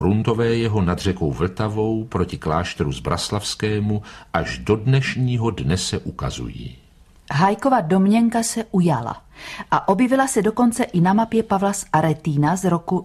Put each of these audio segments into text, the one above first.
Runtové jeho nad řekou Vltavou proti klášteru Zbraslavskému až do dnešního dne se ukazují. Hájkova domněnka se ujala a objevila se dokonce i na mapě Pavla z Aretína z roku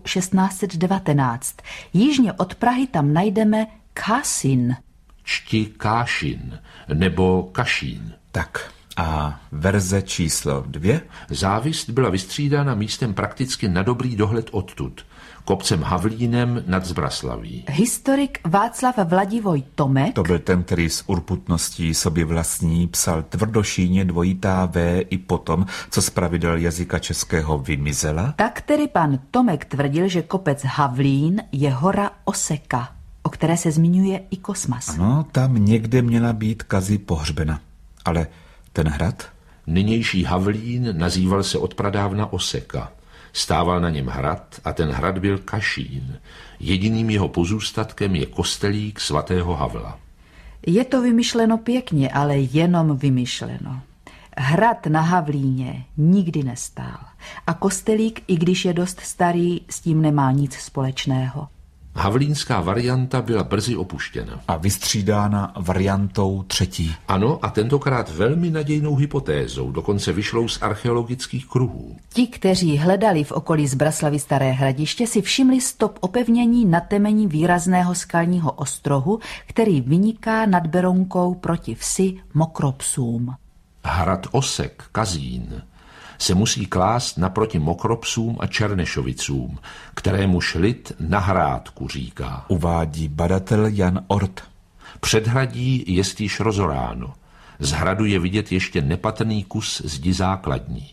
1619. Jižně od Prahy tam najdeme Kasin. Čti Kášin nebo Kašín. Tak a verze číslo 2? Závist byla vystřídána místem prakticky na dobrý dohled odtud, kopcem Havlínem nad Zbraslaví. Historik Václav Vladivoj Tomek, to byl ten, který s urputností sobě vlastní psal tvrdošíně dvojitá V i potom, co z pravidel jazyka českého vymizela. Tak tedy pan Tomek tvrdil, že kopec Havlín je hora Oseka, o které se zmiňuje i Kosmas. Ano, tam někde měla být Kazi pohřbena. Ale ten hrad? Nynější Havlín nazýval se odpradávna Oseka. Stával na něm hrad a ten hrad byl Kašín. Jediným jeho pozůstatkem je kostelík svatého Havla. Je to vymyšleno pěkně, ale jenom vymyšleno. Hrad na Havlíně nikdy nestál. A kostelík, i když je dost starý, s tím nemá nic společného. Havlínská varianta byla brzy opuštěna. A vystřídána variantou 3. Ano, a tentokrát velmi nadějnou hypotézou, dokonce vyšlou z archeologických kruhů. Ti, kteří hledali v okolí Zbraslavy Staré Hradiště, si všimli stop opevnění na temení výrazného skalního ostrohu, který vyniká nad Berounkou proti vsi Mokropsům. Hrad Osek, Kazín, se musí klást naproti Mokropsům a Černešovicům, kterémuž lid na Hrádku říká. Uvádí badatel Jan Ort. Předhradí je již rozoráno. Z hradu je vidět ještě nepatrný kus zdi základní.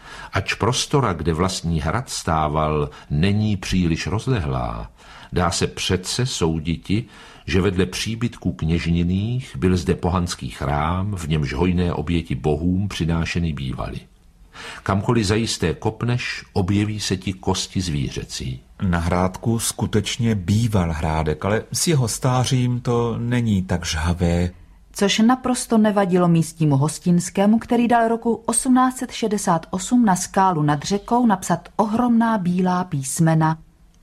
Ač prostora, kde vlastní hrad stával, není příliš rozlehlá, dá se přece souditi, že vedle příbytků kněžninných byl zde pohanský chrám, v němž hojné oběti bohům přinášeny bývaly. Kamkoliv zajisté kopneš, objeví se ti kosti zvířecí. Na Hrádku skutečně býval hrádek, ale s jeho stářím to není tak žhavé. Což naprosto nevadilo místnímu hostinskému, který dal roku 1868 na skálu nad řekou napsat ohromná bílá písmena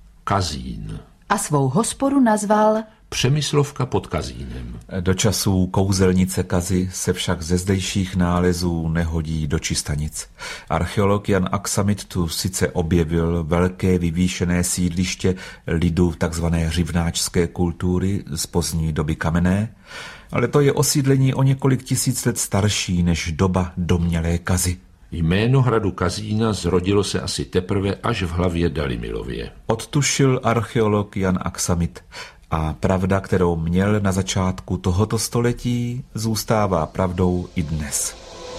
Kazín. A svou hospodu nazval Přemyslovka pod Kazínem. Do časů kouzelnice Kazy se však ze zdejších nálezů nehodí do Čistanic. Archeolog Jan Aksamit tu sice objevil velké vyvýšené sídliště lidu takzvané řivnáčské kultury z pozdní doby kamenné, ale to je osídlení o několik tisíc let starší než doba domnělé Kazy. Jméno hradu Kazína zrodilo se asi teprve až v hlavě Dalimilově. Odtušil archeolog Jan Aksamit. A pravda, kterou měl na začátku tohoto století, zůstává pravdou i dnes.